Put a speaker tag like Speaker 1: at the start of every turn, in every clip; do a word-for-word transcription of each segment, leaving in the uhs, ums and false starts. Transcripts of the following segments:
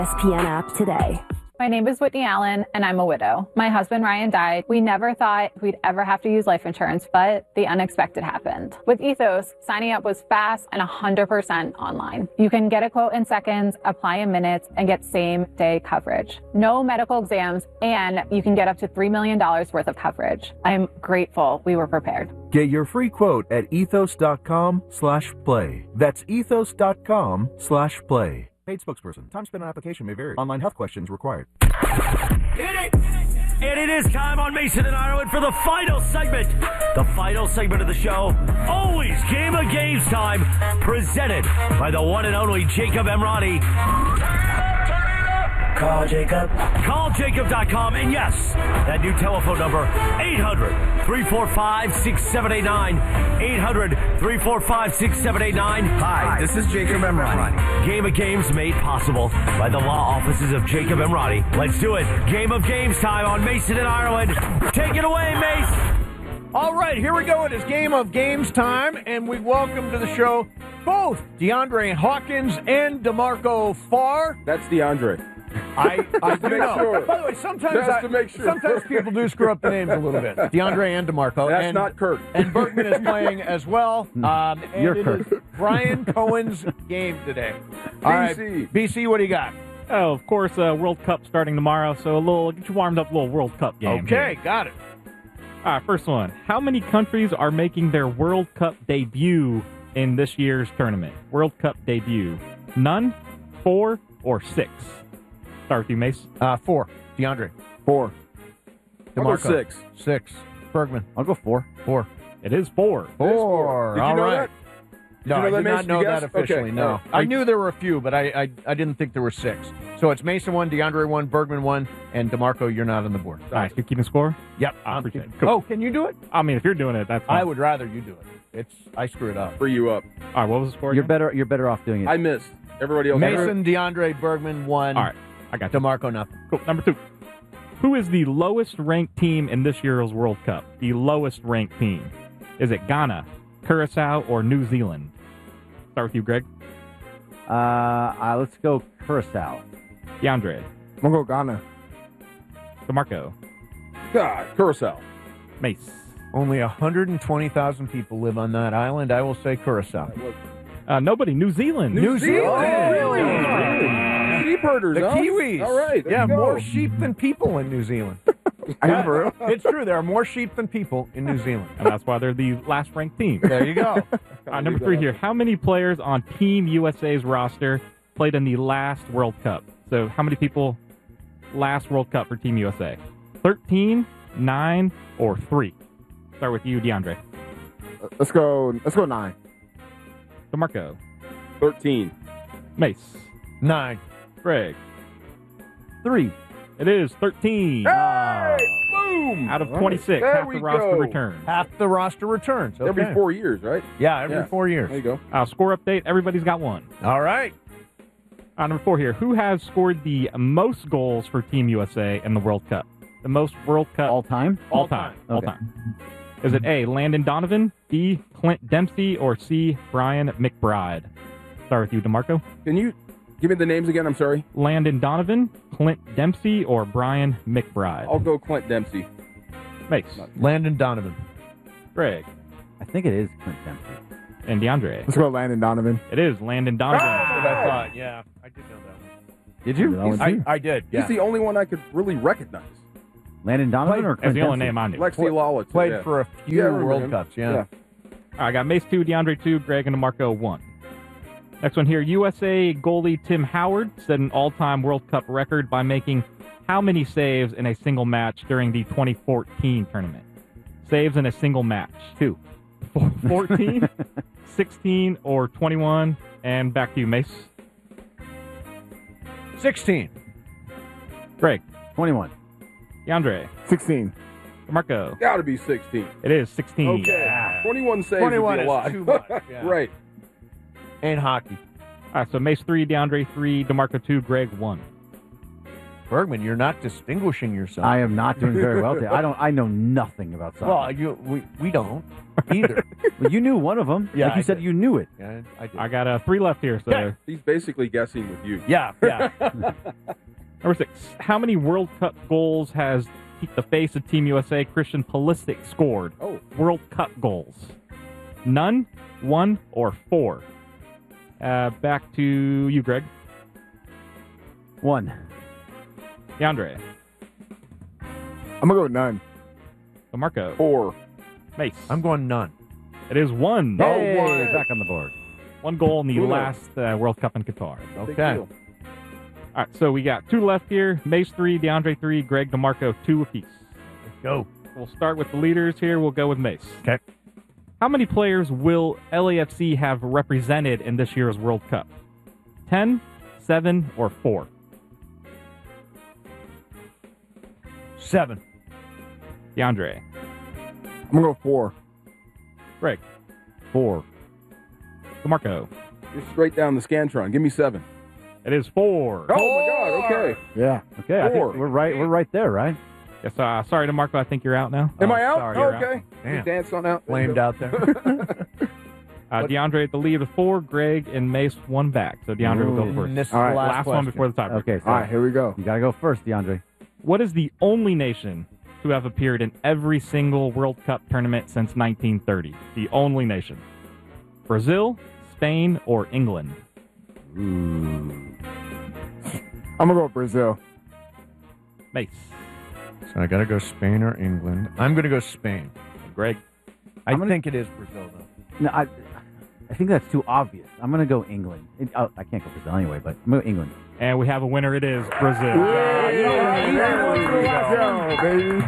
Speaker 1: E S P N app today.
Speaker 2: My name is Whitney Allen, and I'm a widow. My husband, Ryan, died. We never thought we'd ever have to use life insurance, but the unexpected happened. With Ethos, signing up was fast and one hundred percent online. You can get a quote in seconds, apply in minutes, and get same-day coverage. No medical exams, and you can get up to three million dollars worth of coverage. I'm grateful we were prepared.
Speaker 3: Get your free quote at ethos.com slash play. That's ethos.com slash play. Paid spokesperson. Time spent on application may vary. Online health questions required.
Speaker 4: Hit it! And it is time on Mason and Ireland for the final segment. The final segment of the show. Always Game of Games time. Presented by the one and only Jacob Emrani. Call Jacob. Call Jacob dot com. And yes, that new telephone number, eight hundred, three four five, six seven eight nine. eight hundred, three four five, six seven eight nine.
Speaker 5: Hi, this is Jacob Emrani.
Speaker 4: Game of Games made possible by the law offices of Jacob Emrani. Let's do it. Game of Games time on Mason and Ireland. Take it away, Mace.
Speaker 6: All right, here we go. It is Game of Games time, and we welcome to the show both DeAndre Hawkins and DeMarco Farr.
Speaker 7: That's DeAndre.
Speaker 6: I, I do know.
Speaker 7: Sure.
Speaker 6: By the way, sometimes
Speaker 7: Just
Speaker 6: I,
Speaker 7: to make sure.
Speaker 6: sometimes people do screw up the names a little bit. DeAndre and DeMarco.
Speaker 7: That's
Speaker 6: and,
Speaker 7: not Kirk.
Speaker 6: And Bergman is playing as well. Um, and
Speaker 5: You're
Speaker 6: it
Speaker 5: Kirk.
Speaker 6: is Brian Cohen's game today. All right,
Speaker 7: B C.
Speaker 6: B C, what do you got?
Speaker 8: Oh, of course, uh, World Cup starting tomorrow, so a little get you warmed up, a little World Cup game.
Speaker 6: Okay,
Speaker 8: here.
Speaker 6: got it.
Speaker 8: All right, first one. How many countries are making their World Cup debut in this year's tournament? World Cup debut. None, four, or six? Start with you, Mace.
Speaker 6: Uh, four. DeAndre.
Speaker 5: Four.
Speaker 7: I'll go
Speaker 6: DeMarco.
Speaker 7: six.
Speaker 6: Six. Bergman.
Speaker 5: I'll go four.
Speaker 6: Four.
Speaker 8: It is four.
Speaker 6: Four.
Speaker 7: Did you
Speaker 6: All
Speaker 7: know
Speaker 6: right.
Speaker 7: that?
Speaker 6: No,
Speaker 7: you know
Speaker 6: I
Speaker 7: that,
Speaker 6: did not
Speaker 7: Mason?
Speaker 6: know
Speaker 7: You
Speaker 6: that
Speaker 7: guessed?
Speaker 6: officially,
Speaker 7: Okay.
Speaker 6: no.
Speaker 7: All right.
Speaker 6: I knew there were a few, but I, I I didn't think there were six. So it's Mason one, DeAndre one, Bergman one, and DeMarco, you're not on the board.
Speaker 8: Nice. You're keeping score?
Speaker 6: Yep.
Speaker 8: I
Speaker 6: I'm
Speaker 8: appreciate
Speaker 6: keeping-
Speaker 8: it. Cool.
Speaker 6: Oh, can you do it?
Speaker 8: I mean, if you're doing it, that's fine.
Speaker 6: I would rather you do it. It's I screwed up.
Speaker 7: Free you up.
Speaker 8: All right, what was the score
Speaker 5: You're
Speaker 8: again?
Speaker 5: better. You're better off doing it.
Speaker 7: I missed. Everybody else.
Speaker 6: Mason, DeAndre, Bergman, one.
Speaker 8: All right, I got you.
Speaker 6: DeMarco, nothing.
Speaker 8: Cool. Number two. Who is the lowest ranked team in this year's World Cup? The lowest ranked team. Is it Ghana, Curacao, or New Zealand? Start with you, Greg.
Speaker 5: Uh, uh, let's go Curacao.
Speaker 8: DeAndre.
Speaker 9: I'm going to go Ghana.
Speaker 8: DeMarco.
Speaker 7: God, Curacao.
Speaker 8: Mace.
Speaker 6: Only one hundred twenty thousand people live on that island. I will say Curacao.
Speaker 8: Uh, nobody. New Zealand.
Speaker 6: New Zealand.
Speaker 7: Oh,
Speaker 6: Really?
Speaker 7: really? Sheep herders,
Speaker 6: The
Speaker 7: huh?
Speaker 6: Kiwis.
Speaker 7: All right. there
Speaker 6: Yeah,
Speaker 7: you go.
Speaker 6: more sheep than people in New Zealand.
Speaker 9: I'm for real.
Speaker 6: It's true. There are more sheep than people in New Zealand.
Speaker 8: And that's why they're the last ranked team.
Speaker 6: There you go.
Speaker 8: Uh, number three here. How many players on Team U S A's roster played in the last World Cup? So how many people last World Cup for Team U S A? thirteen, nine, or three? Start with you, DeAndre.
Speaker 9: Let's go. Let's go nine.
Speaker 8: DeMarco.
Speaker 7: thirteen.
Speaker 8: Mace.
Speaker 6: Nine.
Speaker 8: Greg.
Speaker 5: Three.
Speaker 8: It is thirteen.
Speaker 7: Hey, boom!
Speaker 8: Out of twenty-six,
Speaker 7: There
Speaker 8: half
Speaker 7: we
Speaker 8: the roster
Speaker 7: go.
Speaker 8: returns.
Speaker 6: Half the roster returns. Okay.
Speaker 7: Every four years, right?
Speaker 6: Yeah, every
Speaker 7: Yeah.
Speaker 6: four years.
Speaker 7: There you go.
Speaker 8: Uh, score update. Everybody's got one.
Speaker 6: All right.
Speaker 8: Uh, number four here. Who has scored the most goals for Team U S A in the World Cup? The most World Cup
Speaker 5: All time.
Speaker 8: all time. All
Speaker 5: Okay.
Speaker 8: time. Is it A, Landon Donovan, B, Clint Dempsey, or C, Brian McBride? Start with you, DeMarco.
Speaker 7: Can you give me the names again? I'm sorry.
Speaker 8: Landon Donovan, Clint Dempsey, or Brian McBride?
Speaker 7: I'll go Clint Dempsey.
Speaker 8: Mace.
Speaker 6: Landon Donovan.
Speaker 8: Greg.
Speaker 5: I think it is Clint Dempsey.
Speaker 8: And DeAndre.
Speaker 9: Let's go Landon Donovan.
Speaker 8: It is Landon Donovan.
Speaker 6: That's what I thought. Yeah, I did know that one.
Speaker 5: Did you?
Speaker 9: That one
Speaker 6: I,
Speaker 9: too.
Speaker 6: I did.
Speaker 7: He's
Speaker 6: Yeah.
Speaker 7: the only one I could really recognize.
Speaker 5: Landon Donovan
Speaker 6: Played-
Speaker 5: or
Speaker 8: That's
Speaker 5: Clint
Speaker 8: the only
Speaker 5: Dempsey?
Speaker 8: name I knew.
Speaker 7: Lexi Lawless.
Speaker 6: Played
Speaker 7: yeah.
Speaker 6: for a few
Speaker 7: Yeah, I remember
Speaker 6: World
Speaker 7: him.
Speaker 6: Cups. Yeah.
Speaker 7: Yeah.
Speaker 8: I got Mace two, DeAndre two, Greg and DeMarco one. Next one here. U S A goalie Tim Howard set an all-time World Cup record by making how many saves in a single match during the twenty fourteen tournament? Saves in a single match.
Speaker 5: Two.
Speaker 8: fourteen, sixteen, or twenty-one? And back to you, Mace.
Speaker 6: sixteen.
Speaker 8: Greg.
Speaker 5: twenty-one.
Speaker 8: DeAndre.
Speaker 9: sixteen.
Speaker 8: DeMarco.
Speaker 7: Gotta be sixteen.
Speaker 8: It is sixteen.
Speaker 7: Okay. twenty-one saves
Speaker 6: twenty-one
Speaker 7: would be a
Speaker 6: is
Speaker 7: lot.
Speaker 6: too much, yeah.
Speaker 7: Right.
Speaker 6: And hockey.
Speaker 8: All right, so Mace three, DeAndre three, DeMarco two, Greg one.
Speaker 6: Bergman, you're not distinguishing yourself.
Speaker 5: I am not doing very well today. I don't. I know nothing about soccer.
Speaker 6: Well, you, we, we don't either.
Speaker 5: Well, you knew one of them.
Speaker 6: Yeah,
Speaker 5: like you
Speaker 6: I
Speaker 5: said,
Speaker 6: did.
Speaker 5: you knew it.
Speaker 6: Yeah, I did.
Speaker 8: I got uh, three left here. So
Speaker 6: Yeah.
Speaker 7: He's basically guessing with you.
Speaker 6: Yeah, yeah.
Speaker 8: number six. How many World Cup goals has the face of Team U S A, Christian Pulisic, scored?
Speaker 7: Oh.
Speaker 8: World Cup goals. None, one, or four? Uh, back to you, Greg.
Speaker 5: One.
Speaker 8: DeAndre.
Speaker 9: I'm gonna go with none.
Speaker 8: Marco.
Speaker 7: Four.
Speaker 8: Mace.
Speaker 6: I'm going none.
Speaker 8: It is one.
Speaker 7: Oh,
Speaker 5: Hey,
Speaker 7: one.
Speaker 5: back on the board.
Speaker 8: One goal in the
Speaker 7: Uno.
Speaker 8: last uh, World Cup in Qatar.
Speaker 7: Big
Speaker 6: Okay.
Speaker 7: deal.
Speaker 8: All right, so we got two left here. Mace three, DeAndre three, Greg DeMarco two apiece.
Speaker 6: Go.
Speaker 8: We'll start with the leaders here. We'll go with Mace.
Speaker 6: Okay.
Speaker 8: How many players will L A F C have represented in this year's World Cup? Ten, seven, or four?
Speaker 6: Seven.
Speaker 8: DeAndre.
Speaker 9: I'm gonna go four.
Speaker 8: Greg.
Speaker 5: Four.
Speaker 8: DeMarco.
Speaker 7: You're straight down the Scantron. Give me seven.
Speaker 8: It is four.
Speaker 7: Oh, my God. Okay.
Speaker 9: Yeah.
Speaker 5: Okay, I
Speaker 7: Four.
Speaker 5: think we're right. We're right there, right?
Speaker 8: Yes, uh, sorry, DeMarco. I think you're out now.
Speaker 7: Am
Speaker 6: Oh,
Speaker 7: I out?
Speaker 6: sorry,
Speaker 7: Oh,
Speaker 8: you're out.
Speaker 7: okay.
Speaker 6: Damn.
Speaker 7: You dance on out.
Speaker 6: Flamed out there.
Speaker 8: Uh, DeAndre at the lead with four. Greg and Mace one back. So DeAndre will go
Speaker 6: And
Speaker 8: first.
Speaker 6: this is
Speaker 9: All
Speaker 6: the
Speaker 9: right,
Speaker 6: last,
Speaker 8: Last one
Speaker 6: question.
Speaker 8: before the tiebreak.
Speaker 5: Okay, so
Speaker 9: All right, here we go.
Speaker 5: you got to go first, DeAndre.
Speaker 8: What is the only nation to have appeared in every single World Cup tournament since nineteen thirty? The only nation. Brazil, Spain, or England?
Speaker 5: Ooh.
Speaker 9: I'm gonna go with Brazil.
Speaker 8: Mace.
Speaker 6: So I got to go Spain or England. I'm going to go Spain.
Speaker 8: Greg.
Speaker 6: I
Speaker 5: I'm gonna-
Speaker 6: think it is Brazil, though.
Speaker 5: No, I, I think that's too obvious. I'm gonna go England. It, oh, I can't go Brazil anyway, but I'm going to go England.
Speaker 8: And we have a winner. It is Brazil.
Speaker 9: Yeah, baby.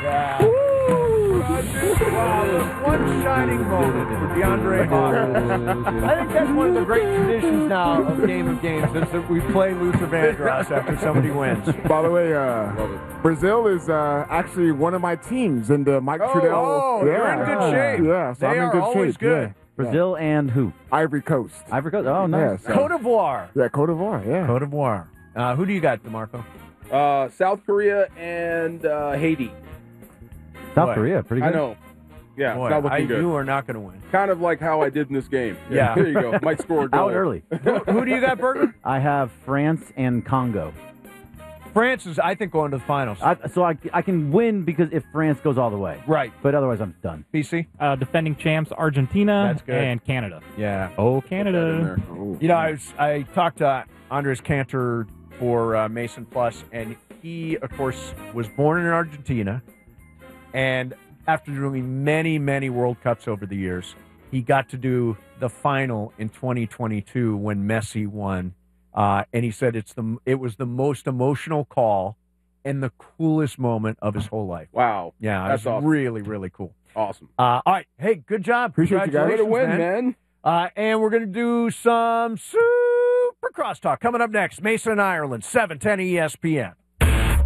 Speaker 6: One shining moment for DeAndre Hopkins. I think that's one of the great traditions now of Game of Games is that we play Luther Vandross after somebody wins.
Speaker 9: By the way,
Speaker 7: Love
Speaker 9: uh,
Speaker 7: it.
Speaker 9: Brazil is uh, actually one of my teams in the Mike
Speaker 6: Oh,
Speaker 9: Trudell.
Speaker 6: oh,
Speaker 9: yeah.
Speaker 6: you're in good shape.
Speaker 9: Yeah, so
Speaker 6: They
Speaker 9: I'm in
Speaker 6: are
Speaker 9: good
Speaker 6: always
Speaker 9: shape.
Speaker 6: good.
Speaker 5: Brazil and who?
Speaker 9: Yeah. Ivory Coast.
Speaker 5: Ivory Coast. Oh, nice.
Speaker 9: Yeah, so-
Speaker 6: Cote d'Ivoire.
Speaker 9: Yeah, Cote d'Ivoire. Yeah.
Speaker 6: Cote d'Ivoire. Uh, who do you got, DeMarco?
Speaker 7: Uh, South Korea and uh, Haiti.
Speaker 5: South
Speaker 6: Boy,
Speaker 5: Korea, pretty good.
Speaker 7: I know. Yeah,
Speaker 6: Boy,
Speaker 7: it's not looking
Speaker 6: I,
Speaker 7: good.
Speaker 6: you are not going to win.
Speaker 7: Kind of like how I did in this game.
Speaker 6: Yeah.
Speaker 7: There you go. Might score a goal.
Speaker 5: Out early.
Speaker 6: who, who do you got, Berger?
Speaker 5: I have France and Congo.
Speaker 6: France is, I think, going to the finals.
Speaker 5: I, so I, I can win because if France goes all the way.
Speaker 6: right.
Speaker 5: But otherwise, I'm done.
Speaker 6: P C?
Speaker 8: Uh, defending champs Argentina
Speaker 6: That's good.
Speaker 8: and Canada.
Speaker 6: Yeah.
Speaker 8: Oh,
Speaker 7: Put that in
Speaker 8: Canada.
Speaker 7: there.
Speaker 9: Ooh.
Speaker 6: You know, I was I talked to Andres Cantor for uh, Mason Plus, and he, of course, was born in Argentina, and after doing many, many World Cups over the years, he got to do the final in twenty twenty-two when Messi won, uh, and he said it's the it was the most emotional call and the coolest moment of his whole life.
Speaker 7: Wow.
Speaker 6: Yeah,
Speaker 7: That's
Speaker 6: it's
Speaker 7: awesome.
Speaker 6: really, really cool.
Speaker 7: Awesome.
Speaker 6: Uh, all right, hey, good job.
Speaker 9: Appreciate you guys.
Speaker 7: Way to
Speaker 6: Congratulations,
Speaker 7: win, man.
Speaker 6: Uh, and we're going to do some super crosstalk coming up next. Mason, Ireland, seven ten E S P N.
Speaker 1: E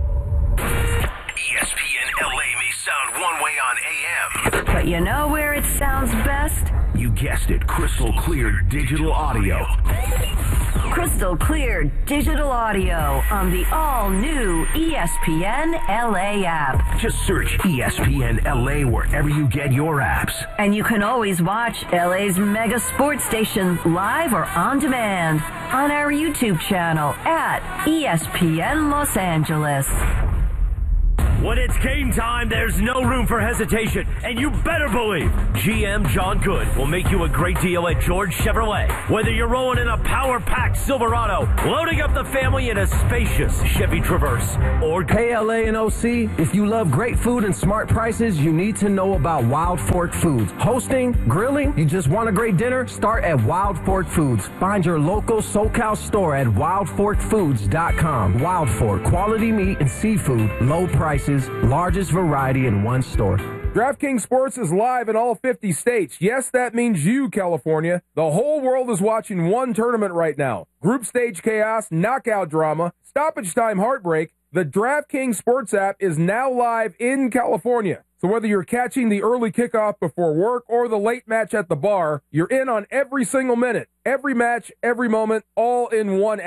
Speaker 1: S P N L A may sound one way on A M.
Speaker 10: But you know where it sounds best?
Speaker 1: You guessed it, crystal clear digital audio.
Speaker 10: Crystal clear digital audio on the all-new E S P N L A app.
Speaker 1: Just search E S P N L A wherever you get your apps.
Speaker 10: And you can always watch L A's mega sports station live or on demand on our YouTube channel at E S P N Los Angeles.
Speaker 4: When it's game time, there's no room for hesitation, and you better believe G M John Good will make you a great deal at George Chevrolet. Whether you're rolling in a power-packed Silverado, loading up the family in a spacious Chevy Traverse, or
Speaker 11: Hey, L A and O C, if you love great food and smart prices, you need to know about Wild Fork Foods. Hosting, grilling, you just want a great dinner? Start at Wild Fork Foods. Find your local SoCal store at wild fork foods dot com. Wild Fork, quality meat and seafood, low prices, largest variety in one store.
Speaker 7: DraftKings Sports is live in all fifty states. Yes, that means you, California. The whole world is watching one tournament right now. Group stage chaos, knockout drama, stoppage time heartbreak. The DraftKings Sports app is now live in California. So whether you're catching the early kickoff before work or the late match at the bar, you're in on every single minute, every match, every moment, all in one app.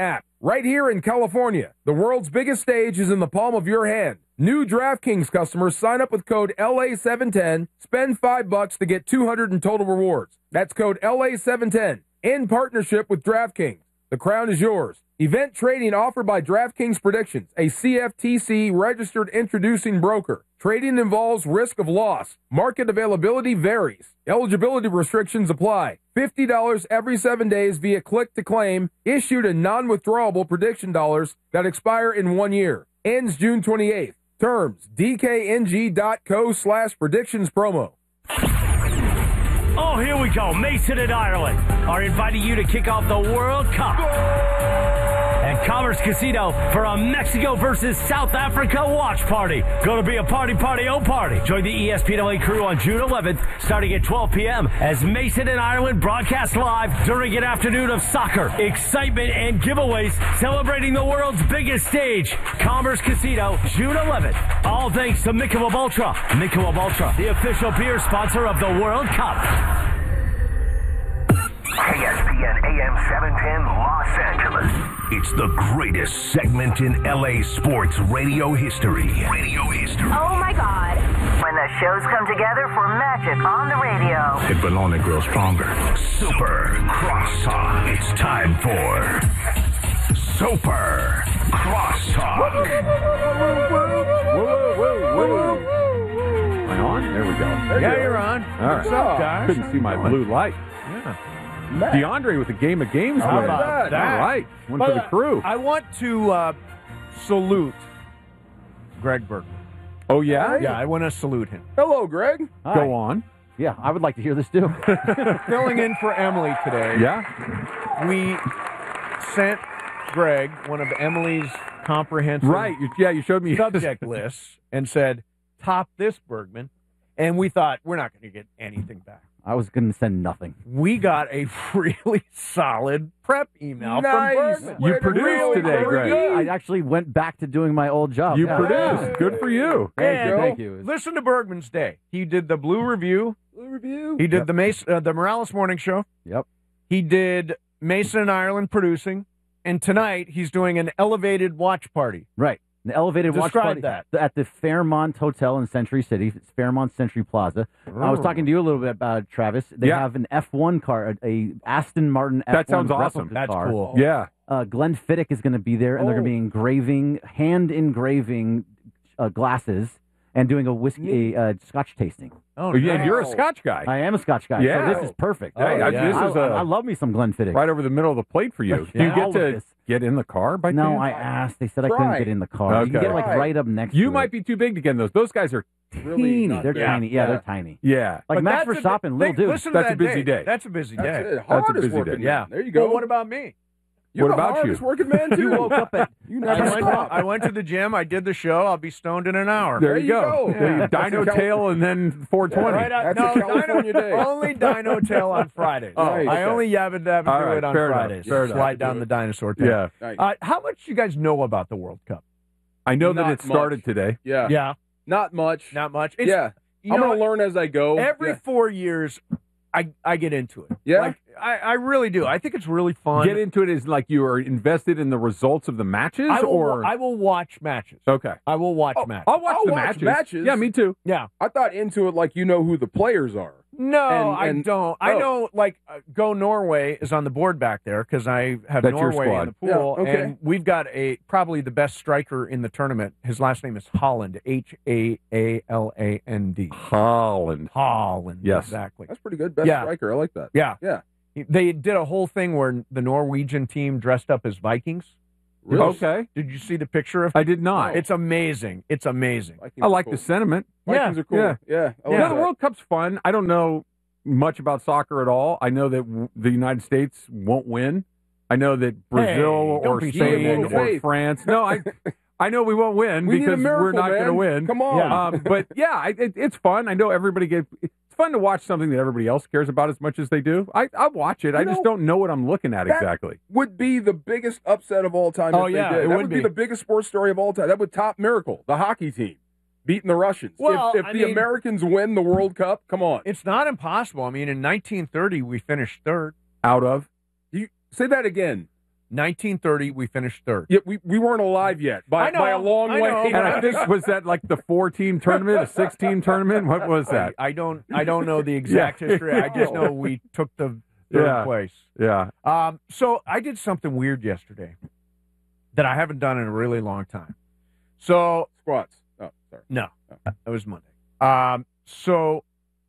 Speaker 7: right here in California. The world's biggest stage is in the palm of your hand. New DraftKings customers sign up with code L A seven ten, spend five bucks to get two hundred in total rewards. That's code L A seven ten in partnership with DraftKings. The crown is yours. Event trading offered by DraftKings Predictions, a C F T C registered introducing broker. Trading involves risk of loss. Market availability varies. Eligibility restrictions apply. fifty dollars every seven days via click to claim. Issued in non-withdrawable prediction dollars that expire in one year. Ends June twenty-eighth. Terms, dkng.co slash predictions promo.
Speaker 4: Oh, here we go. Mason and Ireland are inviting you to kick off the World Cup at Commerce Casino for a Mexico versus South Africa watch party. Going to be a party, party, oh party. Join the E S P N L A crew on June eleventh, starting at twelve p.m. as Mason and Ireland broadcast live during an afternoon of soccer, excitement, and giveaways celebrating the world's biggest stage. Commerce Casino, June eleventh. All thanks to Michelob Ultra. Michelob Ultra, the official beer sponsor of the World Cup.
Speaker 1: E S P N A M seven ten Los Angeles. It's the greatest segment in L A sports radio history. Radio history.
Speaker 10: Oh my God. When the shows come together for magic on the radio.
Speaker 1: It will only grow stronger. Super Crosstalk. It's time for Super Crosstalk.
Speaker 5: Whoa, whoa, whoa, whoa. Am I on? There we go. There
Speaker 6: Yeah,
Speaker 5: you go.
Speaker 6: you're on.
Speaker 5: All
Speaker 6: What's
Speaker 5: right.
Speaker 6: up, guys?
Speaker 5: Couldn't see my blue light.
Speaker 6: Yeah.
Speaker 5: DeAndre with a game of games.
Speaker 6: How
Speaker 5: win.
Speaker 6: about that?
Speaker 5: All right. One
Speaker 6: But,
Speaker 5: for the
Speaker 6: uh,
Speaker 5: crew.
Speaker 6: I want to uh, salute Greg Bergman.
Speaker 5: Oh, yeah?
Speaker 6: Yeah, I want to salute him.
Speaker 7: Hello, Greg.
Speaker 5: Hi. Go on. Yeah, I would like to hear this too.
Speaker 6: Filling in for Emily today.
Speaker 5: Yeah.
Speaker 6: We sent Greg one of Emily's comprehensive
Speaker 5: Right. You, yeah, you showed me
Speaker 6: subject lists and said, top this, Bergman. And we thought, we're not going to get anything back.
Speaker 5: I was going to send nothing.
Speaker 6: We got a really solid prep email
Speaker 7: Nice.
Speaker 6: from Bergman.
Speaker 5: You produced
Speaker 6: Really
Speaker 5: today,
Speaker 6: very
Speaker 5: Greg.
Speaker 6: good.
Speaker 5: I actually went back to doing my old job. You Yeah. produced. Good for you. Thank
Speaker 6: And
Speaker 5: you. Thank you.
Speaker 6: Listen to Bergman's day. He did the Blue Review.
Speaker 7: Blue Review.
Speaker 6: He did
Speaker 5: Yep.
Speaker 6: the Mason, uh, the Morales Morning Show.
Speaker 5: Yep.
Speaker 6: He did Mason and Ireland producing. And tonight he's doing an elevated watch party.
Speaker 5: Right. An elevated watch
Speaker 6: Describe
Speaker 5: party
Speaker 6: that.
Speaker 5: at the Fairmont Hotel in Century City. It's Fairmont Century Plaza. I was talking to you a little bit about it, Travis. They
Speaker 12: Yeah.
Speaker 5: have an F one car, a, a Aston Martin F one
Speaker 12: That sounds awesome.
Speaker 5: replica
Speaker 6: That's
Speaker 5: car.
Speaker 6: cool.
Speaker 12: Yeah.
Speaker 5: Uh, Glenn Fiddick is going to be there, and they're going to be engraving, hand engraving uh, glasses, and doing a whiskey, a uh, Scotch tasting.
Speaker 6: Oh,
Speaker 12: yeah, and
Speaker 6: nice.
Speaker 12: you're a Scotch guy.
Speaker 5: I am a Scotch guy,
Speaker 12: Yeah.
Speaker 5: so this is perfect.
Speaker 12: Hey, I-
Speaker 6: yeah.
Speaker 12: this
Speaker 5: I,
Speaker 12: is a,
Speaker 5: I, I love me some Glenn Fiddick.
Speaker 12: right over the middle of the plate for you. Do you
Speaker 5: Yeah.
Speaker 12: get
Speaker 5: All of
Speaker 12: to
Speaker 5: this.
Speaker 12: get in the car by
Speaker 5: No,
Speaker 12: chance?
Speaker 5: I asked. They said I couldn't
Speaker 7: Right.
Speaker 5: get in the car. You can
Speaker 12: Okay.
Speaker 5: get like
Speaker 7: Right.
Speaker 5: right up next.
Speaker 12: You
Speaker 5: to
Speaker 12: might
Speaker 5: it.
Speaker 12: be too big to get in those. Those guys are
Speaker 7: Really
Speaker 5: teeny.
Speaker 7: not
Speaker 5: They're
Speaker 7: bad.
Speaker 5: tiny. Yeah,
Speaker 7: Yeah.
Speaker 5: they're tiny.
Speaker 12: yeah.
Speaker 5: Like
Speaker 6: But
Speaker 5: Max
Speaker 6: that's a-
Speaker 5: Verstappen, little
Speaker 6: hey,
Speaker 5: dude.
Speaker 6: Listen to
Speaker 12: That's a
Speaker 6: that
Speaker 12: busy day.
Speaker 6: That's a busy
Speaker 7: That's
Speaker 6: day.
Speaker 7: it.
Speaker 12: That's a
Speaker 7: Hardest
Speaker 12: busy
Speaker 7: working
Speaker 12: day.
Speaker 7: man.
Speaker 6: Yeah.
Speaker 7: There you go.
Speaker 6: Well, what about me?
Speaker 7: You're
Speaker 12: What
Speaker 7: the
Speaker 12: about
Speaker 7: hardest
Speaker 12: you?
Speaker 7: working man, too.
Speaker 5: You woke up at.
Speaker 7: You
Speaker 6: I
Speaker 7: never
Speaker 6: went,
Speaker 7: stop.
Speaker 6: I went to the gym. I did the show. I'll be stoned in an hour.
Speaker 12: There,
Speaker 7: There
Speaker 12: you
Speaker 7: you
Speaker 12: go.
Speaker 7: go.
Speaker 12: Yeah.
Speaker 7: That's
Speaker 12: Dino
Speaker 7: a Cal-
Speaker 12: tail and then four twenty.
Speaker 6: Right out,
Speaker 7: That's
Speaker 6: no,
Speaker 7: a California
Speaker 6: Dino,
Speaker 7: day.
Speaker 6: Only Dino Tail on Fridays.
Speaker 12: Oh,
Speaker 6: I
Speaker 7: okay.
Speaker 6: only yabba dabba
Speaker 12: All
Speaker 6: do
Speaker 12: right,
Speaker 6: it on
Speaker 12: fair enough,
Speaker 6: Fridays.
Speaker 12: fair enough.
Speaker 6: Slide down the dinosaur tail.
Speaker 12: Yeah.
Speaker 7: Nice.
Speaker 6: Uh, how much do you guys know about the World Cup?
Speaker 12: I know that
Speaker 7: Not
Speaker 12: it started
Speaker 7: much.
Speaker 12: today.
Speaker 7: Yeah.
Speaker 6: Yeah,
Speaker 7: Not much.
Speaker 6: not much. It's,
Speaker 7: yeah.
Speaker 6: you
Speaker 7: I'm
Speaker 6: know,
Speaker 7: going to learn as I go.
Speaker 6: every
Speaker 7: Yeah.
Speaker 6: four years, I I get into it.
Speaker 7: Yeah?
Speaker 6: Like, I, I really do. I think it's really fun.
Speaker 12: Get into it is like you are invested in the results of the matches,
Speaker 6: I will,
Speaker 12: or
Speaker 6: I will watch matches.
Speaker 12: okay.
Speaker 6: I will watch
Speaker 7: Oh,
Speaker 6: matches.
Speaker 12: I'll watch
Speaker 7: I'll
Speaker 12: the
Speaker 7: watch
Speaker 12: matches.
Speaker 7: matches.
Speaker 12: Yeah, me too.
Speaker 6: yeah.
Speaker 7: I thought into it like you know who the players are.
Speaker 6: No,
Speaker 7: And-
Speaker 6: I
Speaker 7: and-
Speaker 6: don't. I
Speaker 7: oh.
Speaker 6: know, like, uh, Go Norway is on the board back there because I have
Speaker 12: That's your
Speaker 6: Norway in
Speaker 12: squad.
Speaker 6: the pool,
Speaker 7: Yeah, okay.
Speaker 6: and we've got a probably the best striker in the tournament. His last name is Holland, H A A L A N D.
Speaker 12: Holland.
Speaker 6: Holland,
Speaker 12: Yes.
Speaker 6: exactly.
Speaker 7: That's pretty good. Best
Speaker 6: Yeah.
Speaker 7: striker. I like that.
Speaker 6: Yeah,
Speaker 7: Yeah.
Speaker 6: They did a whole thing where the Norwegian team dressed up as Vikings.
Speaker 7: Really?
Speaker 12: Okay.
Speaker 6: Did you see the picture of?
Speaker 12: I did not.
Speaker 6: It's amazing. It's amazing.
Speaker 7: Vikings
Speaker 12: I
Speaker 7: are
Speaker 12: like
Speaker 7: cool.
Speaker 12: the sentiment.
Speaker 7: Vikings
Speaker 6: Yeah.
Speaker 7: are cool.
Speaker 12: Yeah.
Speaker 7: Yeah. I
Speaker 6: Yeah.
Speaker 7: like
Speaker 12: You know, the
Speaker 7: that.
Speaker 12: World Cup's fun. I don't know much about soccer at all. I know that w- the United States won't win. I know that Brazil
Speaker 6: don't
Speaker 12: or
Speaker 6: be so
Speaker 12: Spain
Speaker 7: negative.
Speaker 12: or France. No, I I know we won't win
Speaker 7: We need a
Speaker 12: because
Speaker 7: miracle,
Speaker 12: we're not
Speaker 7: man.
Speaker 12: going to win.
Speaker 7: Come on.
Speaker 6: Yeah.
Speaker 12: Um, but yeah, I, it, it's fun. I know everybody gets. It's fun to watch something that everybody else cares about as much as they do. I I watch it. I
Speaker 7: You
Speaker 12: just
Speaker 7: know,
Speaker 12: don't know what I'm looking at
Speaker 7: that-
Speaker 12: exactly.
Speaker 7: Would be the biggest upset of all time.
Speaker 6: Oh,
Speaker 7: if
Speaker 6: yeah,
Speaker 7: they did.
Speaker 6: it
Speaker 7: that
Speaker 6: would
Speaker 7: would be.
Speaker 6: be.
Speaker 7: the biggest sports story of all time. That would top Miracle, the hockey team, beating the Russians.
Speaker 6: Well,
Speaker 7: if if
Speaker 6: I
Speaker 7: the
Speaker 6: mean-
Speaker 7: Americans win the World Cup, come on.
Speaker 6: It's not impossible. I mean, in nineteen thirty, we finished third.
Speaker 12: Out of
Speaker 7: You say that again.
Speaker 6: nineteen thirty, we finished third.
Speaker 7: Yeah, we, we weren't alive yet by,
Speaker 6: I know,
Speaker 7: by a long
Speaker 6: I
Speaker 7: way.
Speaker 6: know.
Speaker 12: And I think, was that like the four-team tournament, a six-team tournament? What was that?
Speaker 6: I, I don't I don't know the exact
Speaker 12: Yeah.
Speaker 6: history. I just know we took the third
Speaker 12: Yeah.
Speaker 6: place.
Speaker 12: Yeah.
Speaker 6: Um, so I did something weird yesterday that I haven't done in a really long time. So
Speaker 7: Squats. Oh, sorry.
Speaker 6: no, it was Monday. Um, so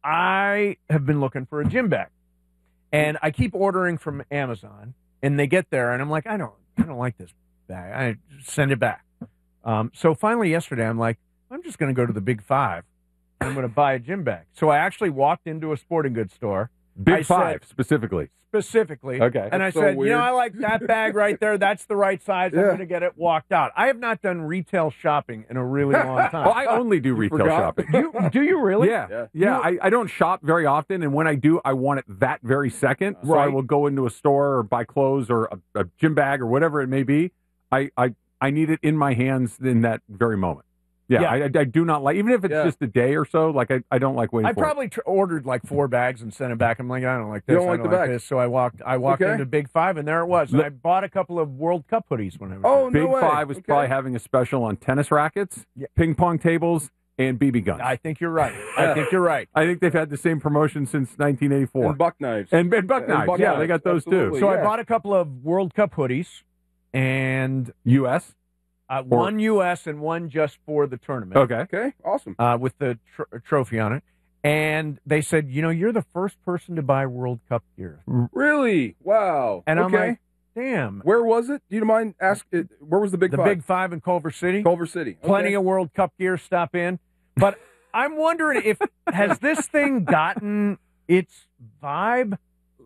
Speaker 6: I have been looking for a gym bag, and I keep ordering from Amazon, and they get there, and I'm like, I don't, I don't like this bag. I send it back. Um, so finally yesterday, I'm like, I'm just going to go to the Big Five. And I'm going to buy a gym bag. So I actually walked into a sporting goods store.
Speaker 12: Big
Speaker 6: I
Speaker 12: Five,
Speaker 6: said,
Speaker 12: specifically.
Speaker 6: Specifically.
Speaker 12: Okay.
Speaker 6: And I
Speaker 7: That's so
Speaker 6: said, you
Speaker 7: weird.
Speaker 6: know, I like that bag right there. That's the right size. I'm
Speaker 7: Yeah.
Speaker 6: going to get it. Walked out. I have not done retail shopping in a really long time.
Speaker 12: Oh, I only do retail
Speaker 7: forgot?
Speaker 12: shopping.
Speaker 6: you, do you really?
Speaker 12: Yeah,
Speaker 7: Yeah.
Speaker 12: yeah. I, I don't shop very often, and when I do, I want it that very second. So I
Speaker 6: Right.
Speaker 12: will go into a store or buy clothes or a, a gym bag or whatever it may be. I, I, I need it in my hands in that very moment. Yeah,
Speaker 6: Yeah.
Speaker 12: I, I, I do not like, even if it's
Speaker 7: Yeah.
Speaker 12: just a day or so, like I, I don't like waiting
Speaker 6: I
Speaker 12: for
Speaker 6: probably tr- ordered like four bags and sent it back. I'm like, I don't like this.
Speaker 7: You don't
Speaker 6: I
Speaker 7: like the bag?
Speaker 6: this. So I walked. I walked
Speaker 7: Okay.
Speaker 6: into Big Five, and there it was. And
Speaker 12: Look-
Speaker 6: I bought a couple of World Cup hoodies when I was.
Speaker 7: Oh,
Speaker 6: there.
Speaker 12: Big
Speaker 7: no way.
Speaker 12: Five was
Speaker 7: Okay.
Speaker 12: probably having a special on tennis rackets,
Speaker 6: Yeah.
Speaker 12: ping pong tables, and B B guns.
Speaker 6: I think you're right. I
Speaker 7: Yeah.
Speaker 6: think you're right.
Speaker 12: I think they've had the same promotion since nineteen eighty-four.
Speaker 7: And buck knives.
Speaker 12: And, and buck
Speaker 7: And
Speaker 12: knives.
Speaker 7: buck
Speaker 12: yeah,
Speaker 7: knives.
Speaker 12: they got those
Speaker 7: Absolutely.
Speaker 12: too.
Speaker 6: So
Speaker 7: Yeah.
Speaker 6: I bought a couple of World Cup hoodies, and
Speaker 12: U S.
Speaker 6: uh,
Speaker 12: Or-
Speaker 6: one U S and one just for the tournament.
Speaker 12: Okay.
Speaker 7: Okay, awesome.
Speaker 6: Uh, with the tr- trophy on it. And they said, you know, you're the first person to buy World Cup gear.
Speaker 7: Really? Wow.
Speaker 6: And I'm
Speaker 7: okay.
Speaker 6: like, damn.
Speaker 7: Where was it? Do you mind ask? It, where was the Big
Speaker 6: the
Speaker 7: Five?
Speaker 6: Big Five in Culver City.
Speaker 7: Culver City. Okay.
Speaker 6: Plenty of World Cup gear. Stop in. But I'm wondering if, has this thing gotten its vibe?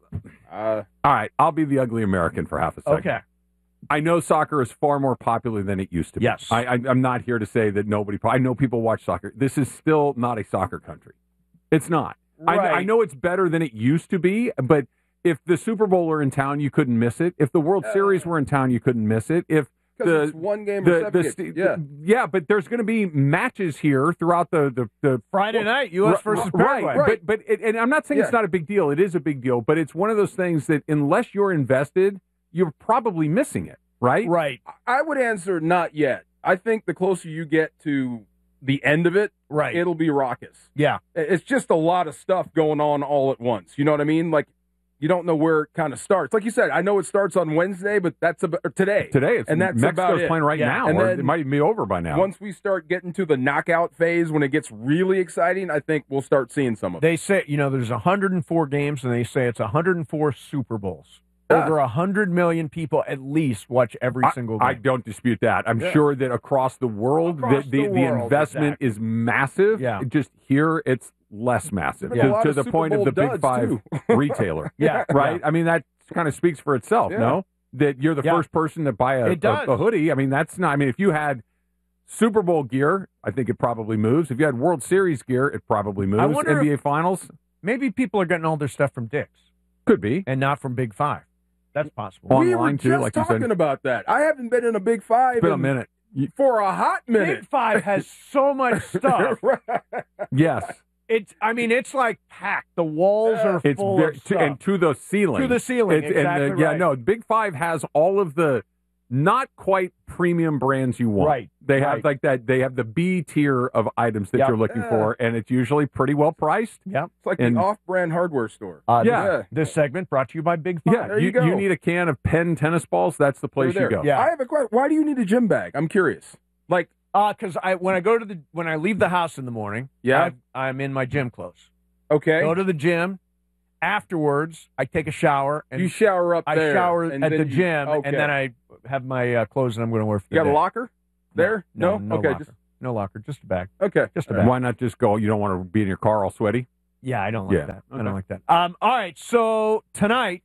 Speaker 7: Uh,
Speaker 12: All right, I'll be the ugly American for half a second.
Speaker 6: Okay.
Speaker 12: I know soccer is far more popular than it used to be.
Speaker 6: Yes.
Speaker 12: I, I, I'm not here to say that nobody. I know people watch soccer. This is still not a soccer country. It's not. I,
Speaker 6: Right.
Speaker 12: I know it's better than it used to be, but if the Super Bowl were in town, you couldn't miss it. If the World Series were in town, you couldn't miss it. If
Speaker 7: because
Speaker 12: the
Speaker 7: it's one game
Speaker 12: the,
Speaker 7: or
Speaker 12: the,
Speaker 7: seven games.
Speaker 12: st-
Speaker 7: Yeah.
Speaker 12: yeah, but there's going to be matches here throughout the the, the
Speaker 6: Friday night, U S versus
Speaker 12: right,
Speaker 6: Paraguay.
Speaker 12: But but it, and I'm not saying it's
Speaker 7: Yeah.
Speaker 12: not a big deal. It is a big deal, but it's one of those things that unless you're invested, you're probably missing it. Right.
Speaker 6: Right.
Speaker 7: I would answer not yet. I think the closer you get to the end of it,
Speaker 6: Right.
Speaker 7: it'll be raucous.
Speaker 6: Yeah.
Speaker 7: It's just a lot of stuff going on all at once. You know what I mean? Like, you don't know where it kind of starts. Like you said, I know it starts on Wednesday, but that's about, or today.
Speaker 12: Today, it's
Speaker 7: and that's
Speaker 12: Mexico's
Speaker 7: about it.
Speaker 12: playing right
Speaker 6: Yeah.
Speaker 12: now,
Speaker 7: And
Speaker 12: or
Speaker 7: then
Speaker 12: it might even be over by now.
Speaker 7: Once we start getting to the knockout phase, when it gets really exciting, I think we'll start seeing some of it.
Speaker 6: They say, you know, there's one hundred four games, and they say it's one hundred four Super Bowls.
Speaker 7: Yeah.
Speaker 6: Over one hundred million people at least watch every
Speaker 12: I,
Speaker 6: single game.
Speaker 12: I don't dispute that. I'm
Speaker 7: Yeah.
Speaker 12: sure that across the world,
Speaker 6: Across
Speaker 12: the, the,
Speaker 6: the
Speaker 12: the
Speaker 6: world,
Speaker 12: investment
Speaker 6: exactly.
Speaker 12: is massive.
Speaker 6: Yeah.
Speaker 12: Just here, it's less massive
Speaker 7: Been a
Speaker 12: to,
Speaker 7: lot
Speaker 12: to
Speaker 7: of
Speaker 12: the
Speaker 7: Super
Speaker 12: point
Speaker 7: Bowl
Speaker 12: of the Big
Speaker 7: duds,
Speaker 12: Five
Speaker 7: too.
Speaker 12: retailer.
Speaker 6: Yeah.
Speaker 12: Right? I mean, that kind of speaks for itself,
Speaker 7: Yeah.
Speaker 12: no? That you're the
Speaker 6: Yeah.
Speaker 12: first person to buy a,
Speaker 6: It does.
Speaker 12: a, a hoodie. I mean, that's not, I mean, if you had Super Bowl gear, I think it probably moves. If you had World Series gear, it probably moves.
Speaker 6: wonder
Speaker 12: N B A Finals,
Speaker 6: Maybe people are getting all their stuff from Dick's
Speaker 12: could be.
Speaker 6: and not from Big Five. That's possible.
Speaker 12: Well,
Speaker 7: we were
Speaker 12: online, too,
Speaker 7: just
Speaker 12: like you
Speaker 7: talking
Speaker 12: said.
Speaker 7: about that. I haven't been in a Big Five
Speaker 12: It's been a
Speaker 7: in-
Speaker 12: minute. Y-
Speaker 7: for a hot minute.
Speaker 6: Big Five has so much stuff.
Speaker 12: Yes.
Speaker 6: It's, I mean, it's like packed. The walls are
Speaker 12: It's
Speaker 6: full
Speaker 12: very,
Speaker 6: of
Speaker 12: to,
Speaker 6: stuff.
Speaker 12: and to the ceiling.
Speaker 6: To the ceiling,
Speaker 12: It's- and, uh,
Speaker 6: exactly
Speaker 12: yeah,
Speaker 6: right.
Speaker 12: no, Big Five has all of the not quite premium brands you want.
Speaker 6: Right,
Speaker 12: They have
Speaker 6: right.
Speaker 12: like that. They have the B tier of items that
Speaker 6: Yep.
Speaker 12: you're looking
Speaker 7: Yeah.
Speaker 12: for, and it's usually pretty well priced.
Speaker 6: Yep.
Speaker 7: It's like
Speaker 12: And-
Speaker 7: the off-brand hardware store.
Speaker 6: Uh,
Speaker 12: Yeah.
Speaker 6: This, this segment brought to you by Big Five.
Speaker 12: Yeah,
Speaker 7: there
Speaker 12: you,
Speaker 7: you go.
Speaker 12: you need a can of Penn tennis balls. That's the place
Speaker 7: They're
Speaker 12: you
Speaker 7: there.
Speaker 12: go.
Speaker 6: Yeah.
Speaker 7: I have a question. Why do you need a gym bag? I'm curious. Like,
Speaker 6: Uh, because I when I go to the when I leave the house in the morning,
Speaker 7: Yeah.
Speaker 6: I've, I'm in my gym clothes.
Speaker 7: okay,
Speaker 6: Go to the gym. Afterwards, I take a shower and
Speaker 7: you shower up
Speaker 6: I
Speaker 7: there.
Speaker 6: shower
Speaker 7: and
Speaker 6: at
Speaker 7: then
Speaker 6: the
Speaker 7: you-
Speaker 6: gym,
Speaker 7: okay.
Speaker 6: and then I have my uh, clothes that I'm going to wear for the
Speaker 7: You got
Speaker 6: day.
Speaker 7: a locker there?
Speaker 6: No, no,
Speaker 7: okay,
Speaker 6: locker.
Speaker 7: just
Speaker 6: No locker, just a bag.
Speaker 7: okay.
Speaker 6: Just a bag.
Speaker 12: Why not just go? You don't want to be in your car all sweaty.
Speaker 6: Yeah, I don't like
Speaker 12: Yeah.
Speaker 6: that. I
Speaker 12: Okay.
Speaker 6: don't like that. Um, all right, so tonight,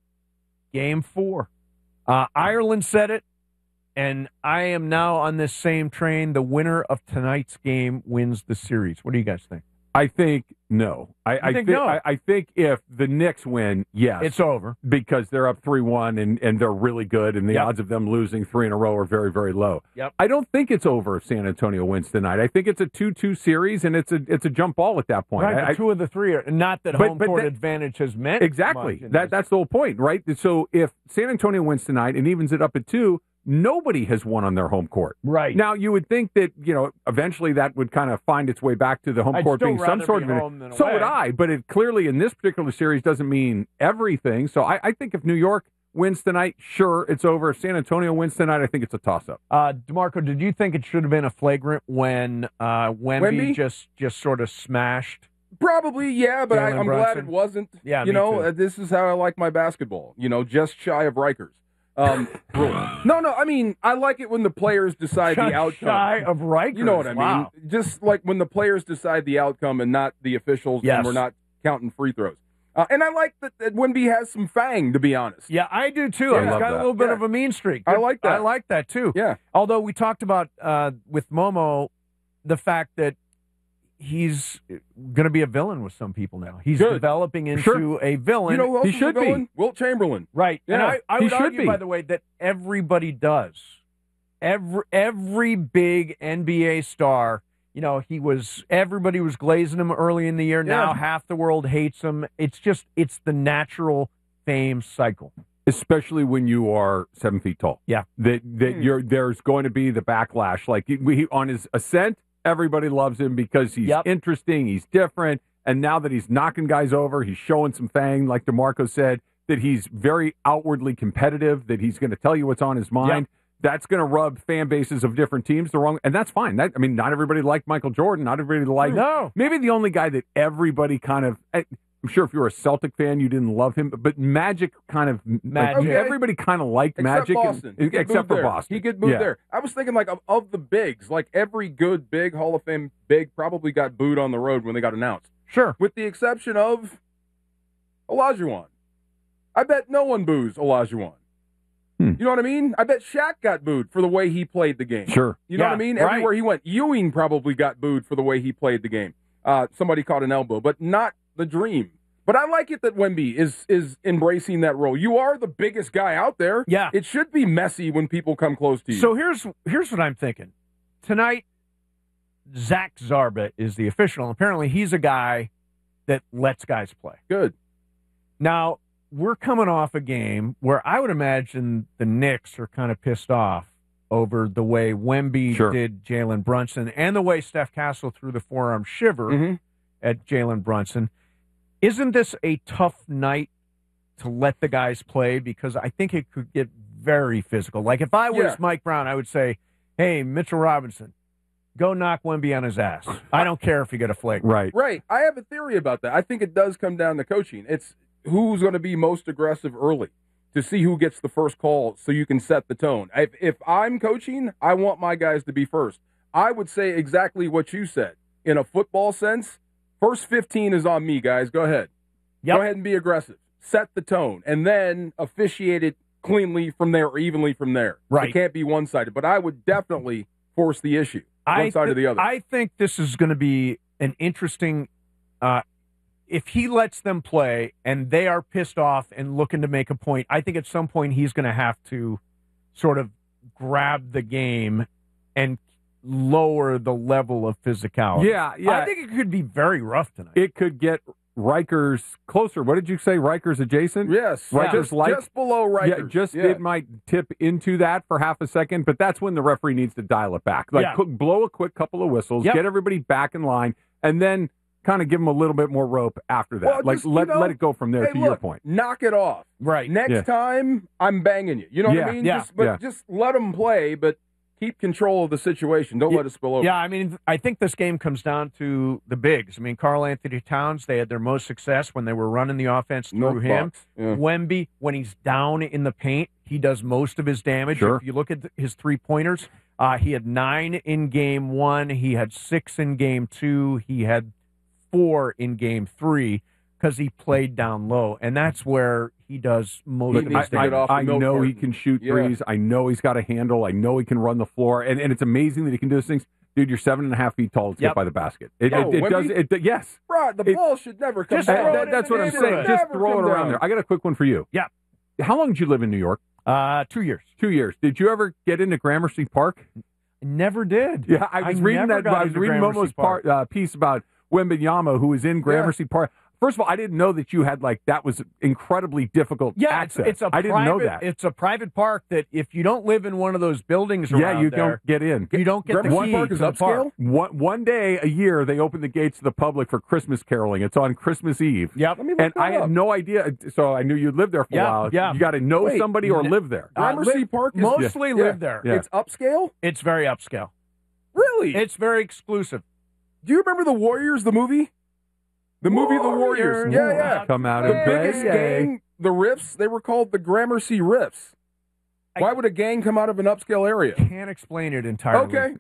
Speaker 6: game four. Uh, Ireland said it, and I am now on this same train. The winner of tonight's game wins the series. What do you guys think?
Speaker 12: I think no. I, I
Speaker 6: think
Speaker 12: thi-
Speaker 6: no?
Speaker 12: I, I think if the Knicks win, yes,
Speaker 6: It's over.
Speaker 12: because they're up three one and, and they're really good, and the
Speaker 6: Yep.
Speaker 12: odds of them losing three in a row are very, very low.
Speaker 6: Yep.
Speaker 12: I don't think it's over if San Antonio wins tonight. I think it's a two two series, and it's a it's a jump ball at that point.
Speaker 6: Right,
Speaker 12: I,
Speaker 6: but two of the three are not that
Speaker 12: But-
Speaker 6: home
Speaker 12: but
Speaker 6: court
Speaker 12: that-
Speaker 6: advantage has meant
Speaker 12: Exactly.
Speaker 6: much in
Speaker 12: That
Speaker 6: this.
Speaker 12: that's the whole point, right? So if San Antonio wins tonight and evens it up at two, nobody has won on their home court.
Speaker 6: Right.
Speaker 12: Now you would think that, you know, eventually that would kind of find its way back to the home
Speaker 6: I'd
Speaker 12: court
Speaker 6: still
Speaker 12: being some
Speaker 6: rather
Speaker 12: sort
Speaker 6: be
Speaker 12: of
Speaker 6: home than
Speaker 12: so
Speaker 6: away.
Speaker 12: would I, but it clearly in this particular series doesn't mean everything. So I, I think if New York wins tonight, sure, it's over. If San Antonio wins tonight, I think it's a toss up.
Speaker 6: Uh, DeMarco, did you think it should have been a flagrant when uh, Wemby,
Speaker 7: Wemby?
Speaker 6: just just sort of smashed?
Speaker 7: Probably, yeah, but I,
Speaker 6: Jalen
Speaker 7: I'm glad
Speaker 6: Brunson?
Speaker 7: it wasn't.
Speaker 6: Yeah,
Speaker 7: you
Speaker 6: me
Speaker 7: know,
Speaker 6: too.
Speaker 7: uh, this is how I like my basketball. You know, just shy of Rikers. Um, rule. No, no, I mean, I like it when the players decide the
Speaker 6: Just
Speaker 7: outcome.
Speaker 6: shy of Rikers.
Speaker 7: You know what I
Speaker 6: Wow.
Speaker 7: mean? Just like when the players decide the outcome and not the officials,
Speaker 6: Yes.
Speaker 7: and we're not counting free throws. Uh, and I like that, that Wemby has some fang, to be honest.
Speaker 6: Yeah, I do too.
Speaker 7: Yeah.
Speaker 6: He's
Speaker 7: I love
Speaker 6: got a
Speaker 7: that.
Speaker 6: little bit
Speaker 7: Yeah.
Speaker 6: of a mean streak.
Speaker 7: I like that.
Speaker 6: I like that too.
Speaker 7: Yeah.
Speaker 6: Although we talked about uh, with Momo the fact that he's going to be a villain with some people now. He's
Speaker 7: Good.
Speaker 6: developing into
Speaker 7: Sure.
Speaker 6: a villain.
Speaker 7: You know who else
Speaker 12: He
Speaker 7: is a
Speaker 12: should be.
Speaker 7: villain? Wilt Chamberlain.
Speaker 6: Right. And
Speaker 7: Yeah,
Speaker 6: I, I
Speaker 12: he
Speaker 6: would
Speaker 12: should
Speaker 6: argue,
Speaker 12: be.
Speaker 6: by the way, that everybody does. Every every big N B A star, you know, he was everybody was glazing him early in the year. Now
Speaker 7: Yeah.
Speaker 6: half the world hates him. It's just it's the natural fame cycle.
Speaker 12: Especially when you are seven feet tall.
Speaker 6: Yeah.
Speaker 12: That that
Speaker 7: Hmm.
Speaker 12: you're there's going to be the backlash. Like he, he, on his ascent, everybody loves him because he's
Speaker 6: Yep.
Speaker 12: interesting, he's different, and now that he's knocking guys over, he's showing some fang, like DeMarco said, that he's very outwardly competitive, that he's going to tell you what's on his mind.
Speaker 6: Yep.
Speaker 12: That's going to rub fan bases of different teams the wrong, and that's fine. That I mean, not everybody liked Michael Jordan. Not everybody liked.
Speaker 6: No.
Speaker 12: Maybe the only guy that everybody kind of. I'm sure if you were a Celtic fan, you didn't love him, but Magic kind of.
Speaker 6: Magic.
Speaker 12: Like,
Speaker 7: Okay.
Speaker 12: Everybody kind of liked
Speaker 7: Except
Speaker 12: Magic,
Speaker 7: Boston. He
Speaker 12: and,
Speaker 7: could
Speaker 12: except
Speaker 7: move
Speaker 12: for
Speaker 7: there.
Speaker 12: Boston.
Speaker 7: He could move
Speaker 12: Yeah.
Speaker 7: there. I was thinking, like, of, of the bigs, like every good big Hall of Fame big probably got booed on the road when they got announced,
Speaker 6: Sure.
Speaker 7: with the exception of Olajuwon. I bet no one boos Olajuwon.
Speaker 12: Hmm.
Speaker 7: You know what I mean? I bet Shaq got booed for the way he played the game.
Speaker 12: Sure.
Speaker 7: You know
Speaker 6: Yeah,
Speaker 7: what I mean?
Speaker 6: right.
Speaker 7: Everywhere he went. Ewing probably got booed for the way he played the game. Uh, somebody caught an elbow, but not the Dream. But I like it that Wemby is is embracing that role. You are the biggest guy out there.
Speaker 6: Yeah.
Speaker 7: It should be messy when people come close to you.
Speaker 6: So here's here's what I'm thinking. Tonight, Zach Zarba is the official. And apparently, he's a guy that lets guys play.
Speaker 7: good.
Speaker 6: Now, we're coming off a game where I would imagine the Knicks are kind of pissed off over the way Wemby
Speaker 12: Sure.
Speaker 6: did Jalen Brunson and the way Steph Castle threw the forearm shiver
Speaker 7: Mhm.
Speaker 6: at Jalen Brunson. Isn't this a tough night to let the guys play? Because I think it could get very physical. Like if I was
Speaker 7: Yeah.
Speaker 6: Mike Brown, I would say, hey, Mitchell Robinson, go knock Wemby on his ass. I don't care if you get a flake.
Speaker 12: Right.
Speaker 7: Right. I have a theory about that. I think it does come down to coaching. It's who's going to be most aggressive early to see who gets the first call so you can set the tone. If, if I'm coaching, I want my guys to be first. I would say exactly what you said. In a football sense, first fifteen is on me, guys. Go ahead.
Speaker 6: Yep.
Speaker 7: Go ahead and be aggressive. Set the tone. And then officiate it cleanly from there or evenly from there.
Speaker 6: Right.
Speaker 7: It can't be one-sided. But I would definitely force the issue. One
Speaker 6: I
Speaker 7: side
Speaker 6: thi-
Speaker 7: or the other.
Speaker 6: I think this is going to be an interesting. Uh, if he lets them play and they are pissed off and looking to make a point, I think at some point he's going to have to sort of grab the game and lower the level of physicality.
Speaker 12: Yeah, yeah.
Speaker 6: I think it could be very rough tonight.
Speaker 12: It could get Rikers closer. What did you say? Rikers adjacent?
Speaker 7: Yes.
Speaker 12: Rikers
Speaker 7: Just,
Speaker 12: like
Speaker 7: just below Rikers.
Speaker 12: Yeah, just
Speaker 7: Yeah.
Speaker 12: it might tip into that for half a second, but that's when the referee needs to dial it back. Like
Speaker 6: Yeah.
Speaker 12: quick- blow a quick couple of whistles,
Speaker 6: Yep.
Speaker 12: get everybody back in line, and then kind of give them a little bit more rope after that.
Speaker 7: Well,
Speaker 12: like
Speaker 7: just, you
Speaker 12: let
Speaker 7: know,
Speaker 12: let it go from there.
Speaker 7: Hey,
Speaker 12: to
Speaker 7: look,
Speaker 12: your point,
Speaker 7: knock it off.
Speaker 6: Right.
Speaker 7: Next
Speaker 12: Yeah.
Speaker 7: time, I'm banging you. You know what
Speaker 12: Yeah,
Speaker 7: I mean?
Speaker 6: yeah,
Speaker 7: just, but
Speaker 12: yeah.
Speaker 7: just let them play, but keep control of the situation. Don't
Speaker 6: Yeah,
Speaker 7: let it spill over.
Speaker 6: Yeah, I mean, I think this game comes down to the bigs. I mean, Karl Anthony Towns, they had their most success when they were running the offense through
Speaker 7: No
Speaker 6: him.
Speaker 7: bucks. Yeah.
Speaker 6: Wemby, when he's down in the paint, he does most of his damage.
Speaker 12: Sure.
Speaker 6: If you look at th- his three pointers, uh, he had nine in game one, he had six in game two, he had four in game three because he played down low, and that's where he does most
Speaker 7: He
Speaker 6: of
Speaker 7: needs
Speaker 6: his
Speaker 7: to
Speaker 12: I,
Speaker 7: get
Speaker 6: damage.
Speaker 7: off the
Speaker 12: I
Speaker 7: milk
Speaker 12: know he
Speaker 7: carton.
Speaker 12: can shoot
Speaker 7: Yeah.
Speaker 12: threes. I know he's got a handle. I know he can run the floor, and, and it's amazing that he can do those things. dude, you're seven and a half feet tall. Let's
Speaker 6: Yep.
Speaker 12: get by the basket. It,
Speaker 7: Yo,
Speaker 12: it, it does.
Speaker 7: Wemby?
Speaker 12: It, yes.
Speaker 7: Bro, the
Speaker 12: It-
Speaker 7: ball should never come
Speaker 6: Just
Speaker 7: down.
Speaker 6: throw
Speaker 12: That-
Speaker 6: it
Speaker 12: that's
Speaker 6: in
Speaker 12: what
Speaker 6: the
Speaker 12: I'm saying.
Speaker 6: neighborhood.
Speaker 12: Just
Speaker 7: Never
Speaker 12: throw
Speaker 7: come
Speaker 12: it around
Speaker 7: down.
Speaker 12: there. I got a quick one for you.
Speaker 6: Yeah.
Speaker 12: How long did you live in New York?
Speaker 6: Uh, two years.
Speaker 12: Two years. Did you ever get into Gramercy Park?
Speaker 6: Never did.
Speaker 12: Yeah, I was
Speaker 6: I
Speaker 12: reading
Speaker 6: never
Speaker 12: that.
Speaker 6: got
Speaker 12: I was
Speaker 6: into
Speaker 12: reading
Speaker 6: Gramercy
Speaker 12: Momo's
Speaker 6: Park.
Speaker 12: part, uh, piece about Wembanyama, who was in Gramercy Park. First of all, I didn't know that you had like that was incredibly difficult
Speaker 6: Yeah, it's,
Speaker 12: access.
Speaker 6: it's a
Speaker 12: I didn't
Speaker 6: private,
Speaker 12: know that.
Speaker 6: It's a private park that if you don't live in one of those buildings
Speaker 12: Yeah,
Speaker 6: around
Speaker 12: you
Speaker 6: there,
Speaker 12: don't get in.
Speaker 6: you don't get the
Speaker 7: Gramercy
Speaker 6: key
Speaker 7: Park
Speaker 6: to
Speaker 7: is
Speaker 6: the
Speaker 7: upscale?
Speaker 6: park.
Speaker 12: One, one day a year, they open the gates to the public for Christmas caroling. It's on Christmas Eve.
Speaker 6: Yep.
Speaker 7: Let me look
Speaker 12: And
Speaker 7: that
Speaker 12: I had
Speaker 7: up.
Speaker 12: no idea. So I knew you'd lived there for
Speaker 6: Yeah,
Speaker 12: a while.
Speaker 6: yeah.
Speaker 12: You got to know
Speaker 7: Wait,
Speaker 12: somebody or
Speaker 6: n-
Speaker 12: live there.
Speaker 6: Uh,
Speaker 7: Gramercy
Speaker 6: live-
Speaker 7: Park is
Speaker 6: mostly
Speaker 7: yeah.
Speaker 6: live there.
Speaker 12: Yeah.
Speaker 7: It's upscale?
Speaker 6: It's very upscale.
Speaker 7: Really?
Speaker 6: It's very exclusive.
Speaker 7: Do you remember the Warriors, the movie? The movie The Warriors.
Speaker 6: Warriors.
Speaker 7: Yeah, yeah.
Speaker 12: Come out
Speaker 7: The
Speaker 12: and
Speaker 7: biggest
Speaker 12: play.
Speaker 7: gang, the Riffs, they were called the Gramercy Riffs. Why would a gang come out of an upscale area?
Speaker 6: Can't explain it entirely.
Speaker 7: Okay.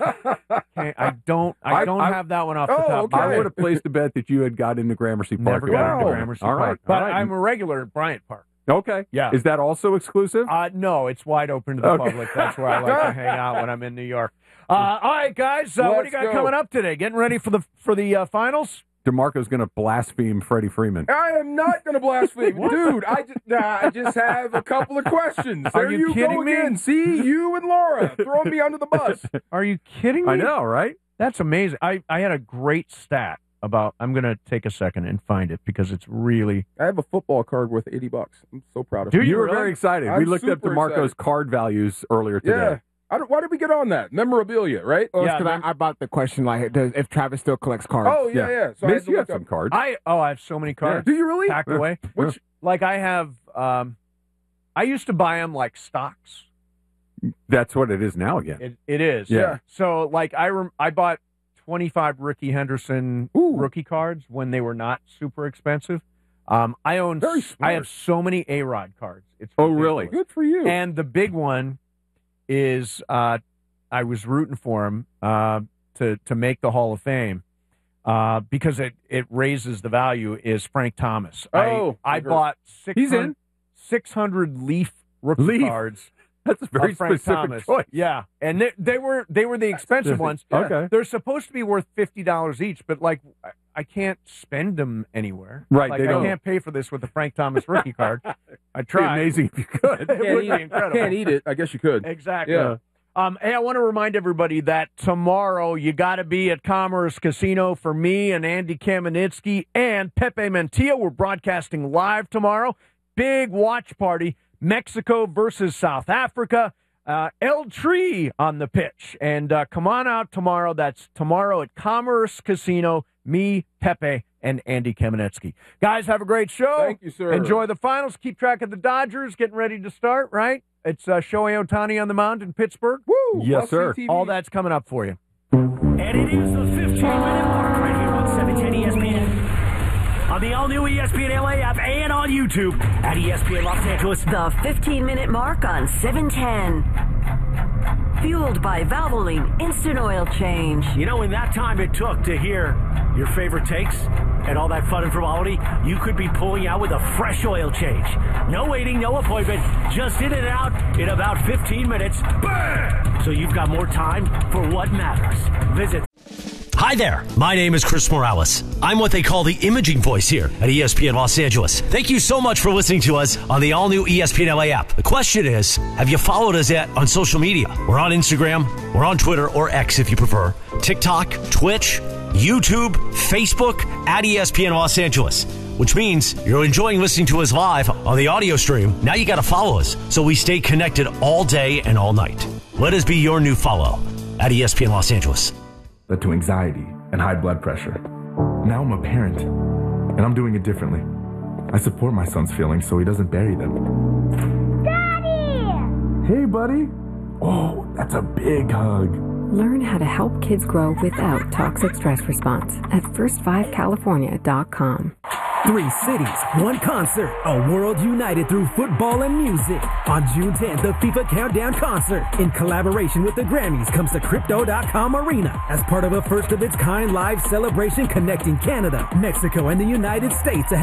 Speaker 6: Can't- I don't. I,
Speaker 12: I-
Speaker 6: don't
Speaker 12: I-
Speaker 6: have that one off the
Speaker 7: Oh,
Speaker 6: top.
Speaker 7: okay.
Speaker 6: of my
Speaker 12: I
Speaker 6: head.
Speaker 12: would have placed a bet that you had got into Gramercy Park.
Speaker 6: Never got into
Speaker 7: Wow.
Speaker 6: Gramercy
Speaker 12: All right.
Speaker 6: Park, but
Speaker 12: all right.
Speaker 6: I'm a regular at Bryant Park.
Speaker 12: Okay.
Speaker 6: Yeah.
Speaker 12: Is that also exclusive?
Speaker 6: Uh, no, it's wide open to the
Speaker 12: Okay.
Speaker 6: public. That's where I like to hang out when I'm in New York. Uh, all right, guys, uh, what do
Speaker 7: Let's
Speaker 6: you got
Speaker 7: go.
Speaker 6: coming up today? Getting ready for the for the uh, finals?
Speaker 12: DeMarco's going to blaspheme Freddie Freeman.
Speaker 7: I am not going to blaspheme. Dude, I just, nah, I just have a couple of questions.
Speaker 6: Are
Speaker 7: There
Speaker 6: you
Speaker 7: you,
Speaker 6: kidding
Speaker 7: go
Speaker 6: me?
Speaker 7: again. See, you and Laura throwing me under the bus.
Speaker 6: Are you kidding me?
Speaker 12: I know, right?
Speaker 6: That's amazing. I, I had a great stat about. I'm going to take a second and find it because it's really.
Speaker 7: I have a football card worth eighty bucks. I'm so proud of
Speaker 6: Do
Speaker 7: you.
Speaker 6: you
Speaker 12: You were
Speaker 6: really?
Speaker 12: very excited. we
Speaker 7: I'm
Speaker 12: looked up
Speaker 7: super
Speaker 12: DeMarco's
Speaker 7: excited.
Speaker 12: card values earlier today.
Speaker 7: Yeah. I don't, why did we get on that? Memorabilia, right?
Speaker 9: Oh,
Speaker 6: Yeah,
Speaker 9: because
Speaker 6: mem-
Speaker 9: I, I bought the question like, does, if Travis still collects cards.
Speaker 7: Oh, yeah, yeah. So I had
Speaker 12: Miss,
Speaker 7: to
Speaker 12: you
Speaker 7: look
Speaker 12: have some
Speaker 7: up.
Speaker 12: cards.
Speaker 6: I oh I have so many cards
Speaker 7: Do you really?
Speaker 6: packed away.
Speaker 7: Which,
Speaker 6: Like I have. Um, I used to buy them like stocks.
Speaker 12: That's what it is now again.
Speaker 6: It, it is.
Speaker 12: Yeah.
Speaker 6: So like I rem- I bought twenty-five Ricky Henderson
Speaker 7: Ooh.
Speaker 6: rookie cards when they were not super expensive. Um, I own.
Speaker 7: Very
Speaker 6: s- I have
Speaker 7: smart.
Speaker 6: so many A Rod cards. It's
Speaker 12: Oh, really?
Speaker 6: ridiculous.
Speaker 7: good for you.
Speaker 6: And the big one is uh, I was rooting for him uh, to to make the Hall of Fame uh, because it it raises the value. Is Frank Thomas?
Speaker 7: Oh,
Speaker 6: I, I
Speaker 7: okay.
Speaker 6: bought six
Speaker 12: He's in.
Speaker 6: six hundred Leaf rookie
Speaker 12: Leaf.
Speaker 6: cards.
Speaker 12: That's a very
Speaker 6: of Frank
Speaker 12: specific
Speaker 6: Thomas.
Speaker 12: choice.
Speaker 6: Yeah, and they, they were they were the expensive ones.
Speaker 12: Okay.
Speaker 6: They're supposed to be worth fifty dollars each, but like I, I can't spend them anywhere.
Speaker 12: Right,
Speaker 6: Like
Speaker 12: they
Speaker 6: I
Speaker 12: don't.
Speaker 6: can't pay for this with the Frank Thomas rookie card. I
Speaker 12: It'd be
Speaker 6: tried.
Speaker 12: amazing if you could.
Speaker 6: It
Speaker 7: can't,
Speaker 6: would be
Speaker 7: eat,
Speaker 6: incredible.
Speaker 7: can't eat it. I guess you could.
Speaker 6: Exactly.
Speaker 7: Yeah.
Speaker 6: Um, hey, I want to remind everybody that tomorrow you got to be at Commerce Casino for me and Andy Kamenetsky and Pepe Mantilla. We're broadcasting live tomorrow. Big watch party. Mexico versus South Africa. Uh, El Tree on the pitch. And uh, come on out tomorrow. That's tomorrow at Commerce Casino. Me, Pepe, and Andy Kamenetsky. Guys, have a great show.
Speaker 7: Thank you, sir.
Speaker 6: Enjoy the finals. Keep track of the Dodgers getting ready to start, right? It's uh, Shohei Ohtani on the mound in Pittsburgh.
Speaker 7: Woo!
Speaker 12: Yes,
Speaker 7: Must see
Speaker 12: sir.
Speaker 7: T V.
Speaker 6: All that's coming up for you.
Speaker 4: And it is the fifteen-minute mark right here on seven ten E S P N. On the all-new E S P N L A app and on YouTube at E S P N Los Angeles.
Speaker 10: The fifteen-minute mark on seven ten. Fueled by Valvoline Instant Oil Change.
Speaker 4: You know, in that time it took to hear your favorite takes and all that fun and frivolity, you could be pulling out with a fresh oil change. No waiting, no appointment, just in and out in about fifteen minutes. Bam! So you've got more time for what matters. Visit. Hi there, my name is Chris Morales. I'm what they call the imaging voice here at E S P N Los Angeles. Thank you so much for listening to us on the all-new E S P N L A app. The question is, have you followed us yet on social media? We're on Instagram, we're on Twitter, or X if you prefer, TikTok, Twitch, YouTube, Facebook, at E S P N Los Angeles. Which means you're enjoying listening to us live on the audio stream. Now you got to follow us so we stay connected all day and all night. Let us be your new follow at E S P N Los Angeles.
Speaker 13: Led to anxiety and high blood pressure. Now I'm a parent, and I'm doing it differently. I support my son's feelings so he doesn't bury them. Daddy! Hey, buddy. Oh, that's a big hug.
Speaker 14: Learn how to help kids grow without toxic stress response at first five california dot com.
Speaker 15: Three cities, one concert, a world united through football and music. On June tenth, the FIFA Countdown Concert, in collaboration with the Grammys, comes to Crypto dot com Arena as part of a first-of-its-kind live celebration connecting Canada, Mexico, and the United States ahead